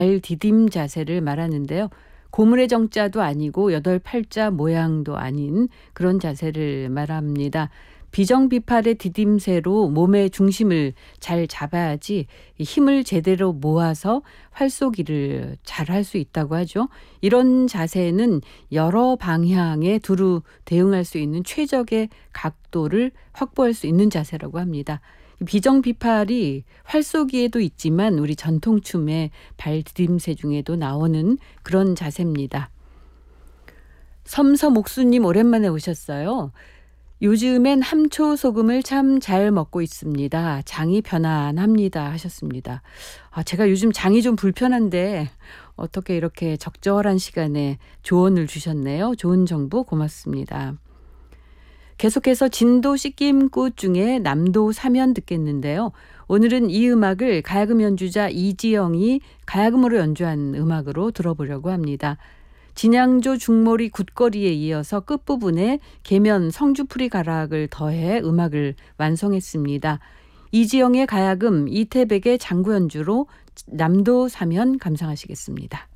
발 디딤 자세를 말하는데요. 고물의 정자도 아니고 여덟 팔자 모양도 아닌 그런 자세를 말합니다. 비정비팔의 디딤새로 몸의 중심을 잘 잡아야지 힘을 제대로 모아서 활쏘기를 잘 할 수 있다고 하죠. 이런 자세는 여러 방향에 두루 대응할 수 있는 최적의 각도를 확보할 수 있는 자세라고 합니다. 비정비팔이 활쏘기에도 있지만 우리 전통춤의 발 디딤새 중에도 나오는 그런 자세입니다. 섬서목수님 오랜만에 오셨어요. 요즘엔 함초 소금을 참 잘 먹고 있습니다. 장이 편안합니다 하셨습니다. 제가 요즘 장이 좀 불편한데 어떻게 이렇게 적절한 시간에 조언을 주셨네요. 좋은 정보 고맙습니다. 계속해서 진도 씻김꽃 중에 남도 사면 듣겠는데요. 오늘은 이 음악을 가야금 연주자 이지영이 가야금으로 연주한 음악으로 들어보려고 합니다. 진양조 중몰이 굿거리에 이어서 끝부분에 계면 성주풀이 가락을 더해 음악을 완성했습니다. 이지영의 가야금, 이태백의 장구 연주로 남도 사면 감상하시겠습니다.